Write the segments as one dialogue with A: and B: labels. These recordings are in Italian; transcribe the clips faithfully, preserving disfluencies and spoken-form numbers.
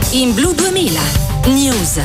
A: in Blu duemila News.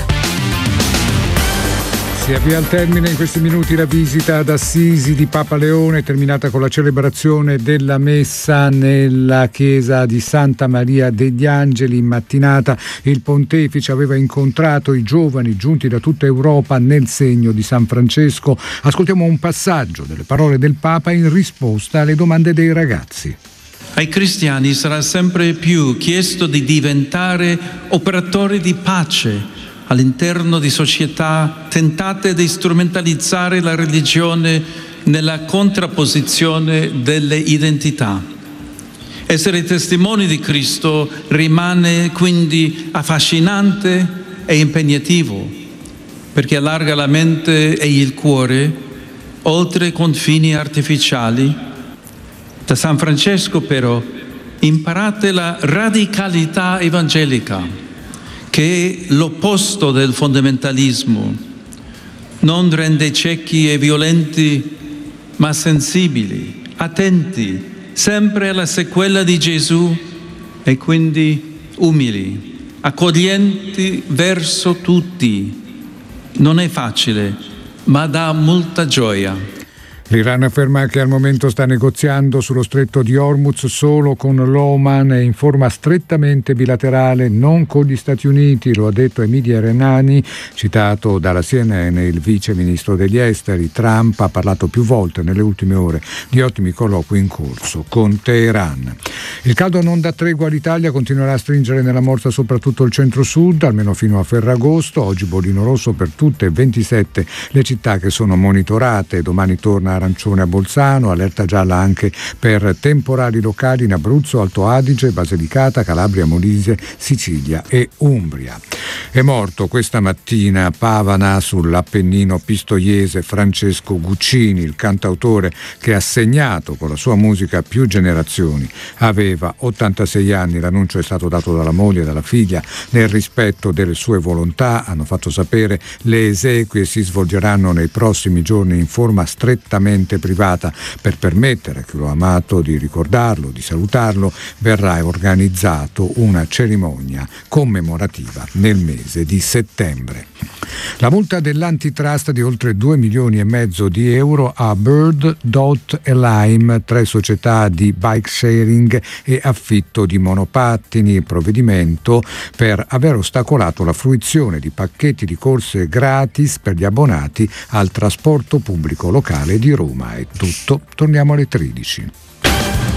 B: Si avvia al termine in questi minuti la visita ad Assisi di Papa Leone, terminata con la celebrazione della messa nella chiesa di Santa Maria degli Angeli. In mattinata il pontefice aveva incontrato i giovani giunti da tutta Europa nel segno di San Francesco. Ascoltiamo un passaggio delle parole del Papa in risposta alle domande dei ragazzi.
C: Ai cristiani sarà sempre più chiesto di diventare operatori di pace all'interno di società tentate di strumentalizzare la religione nella contrapposizione delle identità. Essere testimoni di Cristo rimane quindi affascinante e impegnativo, perché allarga la mente e il cuore oltre confini artificiali. Da San Francesco però imparate la radicalità evangelica, che è l'opposto del fondamentalismo. Non rende ciechi e violenti, ma sensibili, attenti, sempre alla sequela di Gesù e quindi umili, accoglienti verso tutti. Non è facile, ma dà molta gioia.
B: L'Iran afferma che al momento sta negoziando sullo stretto di Hormuz solo con l'Oman e in forma strettamente bilaterale, non con gli Stati Uniti, lo ha detto Emilia Renani, citato dalla C N N il vice ministro degli esteri. Trump ha parlato più volte nelle ultime ore di ottimi colloqui in corso con Teheran. Il caldo non dà tregua all'Italia, continuerà a stringere nella morsa soprattutto il centro-sud, almeno fino a Ferragosto. Oggi bollino rosso per tutte e ventisette le città che sono monitorate. Domani torna arancione a Bolzano, allerta gialla anche per temporali locali in Abruzzo, Alto Adige, Basilicata, Calabria, Molise, Sicilia e Umbria. È morto questa mattina a Pavana, sull'Appennino pistoiese, Francesco Guccini, il cantautore che ha segnato con la sua musica più generazioni. Aveva ottantasei anni, l'annuncio è stato dato dalla moglie e dalla figlia nel rispetto delle sue volontà. Hanno fatto sapere le esequie si svolgeranno nei prossimi giorni in forma strettamente privata per permettere a chi lo ha amato di ricordarlo, di salutarlo. Verrà organizzato una cerimonia commemorativa nel mese di settembre. La multa dell'antitrust di oltre due milioni e mezzo di euro a Bird, Dot e Lime, tre società di bike sharing e affitto di monopattini, provvedimento per aver ostacolato la fruizione di pacchetti di corse gratis per gli abbonati al trasporto pubblico locale di Roma. È tutto, torniamo alle tredici.